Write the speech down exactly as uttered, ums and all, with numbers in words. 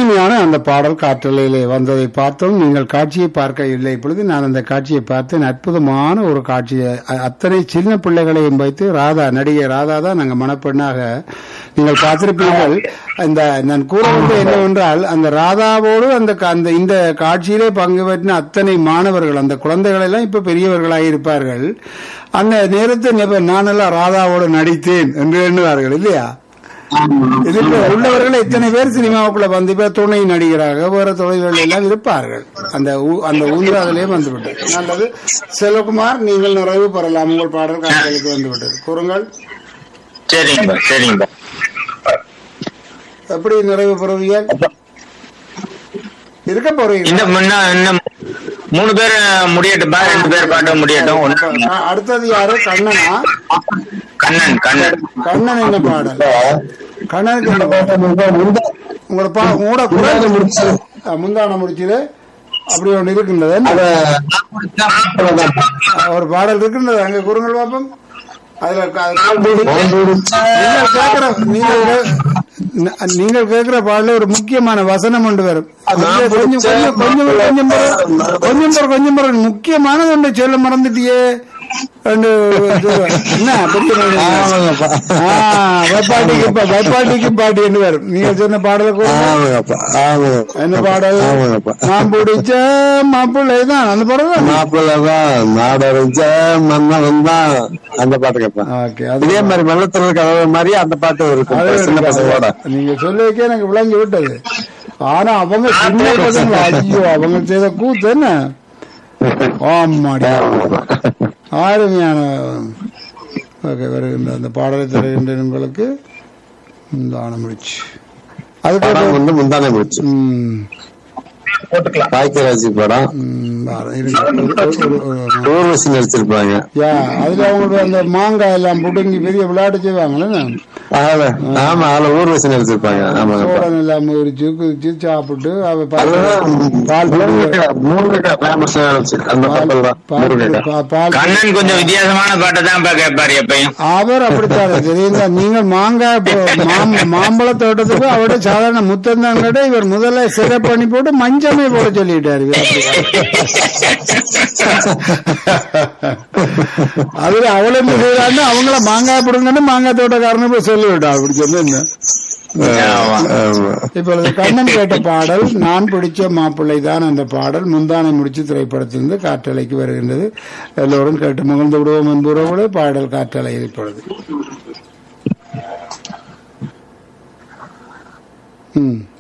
அருமையான அந்த பாடல் காற்றலையிலே வந்ததை பார்த்தோம். நீங்கள் காட்சியை பார்க்க இல்லை. இப்பொழுது நான் அந்த காட்சியை பார்த்தேன். அற்புதமான ஒரு காட்சியை, அத்தனை சின்ன பிள்ளைகளையும் வைத்து ராதா, நடிகை ராதா தான் நாங்கள் மணப்பெண்ணாக நீங்கள் பார்த்திருப்பீர்கள். இந்த நான் கூற வந்து என்னவென்றால், அந்த ராதாவோடு அந்த அந்த இந்த காட்சியிலே பங்கு பெற்ற அத்தனை மாணவர்கள், அந்த குழந்தைகள் எல்லாம் இப்ப பெரியவர்களாக இருப்பார்கள். அந்த நேரத்தில் நானெல்லாம் ராதாவோடு நடித்தேன் என்று எண்ணுவார்கள் இல்லையா? இதில் உள்ளவர்கள் எத்தனை பேர் சினிமாவுக்குள்ள வந்து இப்ப துணை நடிகராக வேற தொழில்கள் எல்லாம் இருப்பார்கள். அந்த அந்த ஊந்திராதிலே வந்துவிட்டது. நல்லது செல்வகுமார், நீங்கள் நிறைவு பெறலாம். உங்கள் பாடல் காட்சிகளுக்கு வந்துவிட்டது. கூறுங்கள். சரிங்க சரிங்க. எப்படி நிறைவு பெறுவீங்க? இருக்க போறீங்க? மூணு பேர் முடியட்டும், ரெண்டு பேர் பாட்டும் முடியட்டும். அடுத்தது யாரு? கண்ணனா? கண்ணன். கண்ணன் கண்ணன் என்ன பாடல்? கண்ணனுக்கு உங்களோட உங்களோட குரல் முடிச்சு முந்தான முடிச்சது அப்படி ஒன்று இருக்கின்றது. ஒரு பாடல் இருக்கின்றது, அங்க கூறுங்கள் பாப்போம். அதுல நீங்கள் கேட்கிற பாடல ஒரு முக்கியமான வசனம் ஒன்று வரும். கொஞ்சம் கொஞ்சம் கொஞ்சம் கொஞ்சம் கொஞ்சம் கொஞ்சம் முக்கியமானது ஒன்று சொல்ல மறந்துட்டியே. பாட்டி என்று வரும். நீங்க சொன்ன பாடல என்ன பாடல்? நான் பிடிச்ச மாப்பிள்ளைதான் அந்த பாடல் தான். மாப்பிள்ளைதான் நாடறிஞ்ச மன்னவன் தான் அந்த பாட்டு கேட்பேன். அதே மாதிரி வெள்ளத்துல கலவை மாதிரி அந்த பாட்டு இருக்கும். நீங்க சொல்லிக்கே எனக்கு விளங்கி விட்டது. ஆனா அவங்க சின்ன பசங்க, ஐயோ அவங்க செய்த கூத்து என்ன ஆமாடி ஆளுமையான. வருகின்ற அந்த பாடலை தருகின்ற உங்களுக்கு முந்தான முடிச்சு, அதுக்கு வந்து முந்தான முடிச்சு பாக்கியராஜ் படம் ஊர்வசி நடிச்சிருப்பாங்க. அதுல அவங்களுக்கு அந்த மாங்காய் எல்லாம் புடுங்கி பெரிய விளையாட்டு செய்வாங்களே. ஆமா, அதுல ஊர்வசி நடிச்சிருப்பாங்க. சோழன் எல்லாம் உரிச்சு குதிச்சு சாப்பிட்டு கொஞ்சம் வித்தியாசமான பாட்டை தான் கேட்பாரு எப்பயும். அவர் அப்படித்தான் தெரியுங்களா? நீங்கள் மாங்காய் மாம்பழ தோட்டத்துக்கு அவருடைய சாதாரண முத்தந்தான் கேட்ட இவர் முதல்ல சிறை பண்ணி போட்டு மஞ்சமே போட சொல்லிட்டாரு. அதுல அவளை செய்யறாங்க, அவங்கள மாங்காய் பிடுங்கன்னு மாங்காய் தோட்டக்காரனு போய் சொல்லிவிட்டா. அப்படி சொல்லு. இப்பொழுது கண்ணன் கேட்ட பாடல் நான் பிடிச்ச மாப்பிள்ளை தான் என்ற பாடல் முந்தானை முடிச்சு திரைப்படத்திலிருந்து காற்றலைக்கு வருகின்றது. எல்லோரும் கேட்டு மகிழ்ந்து விடுவோம் என்பவரோடு பாடல் காற்றலையில் இப்பொழுது. ம்